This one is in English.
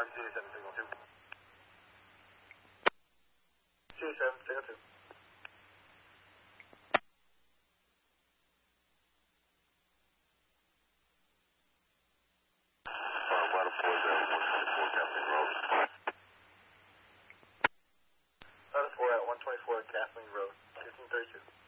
signal 2. 287, signal 2. Ladder 4 at 124 Kathleen Road, 1532.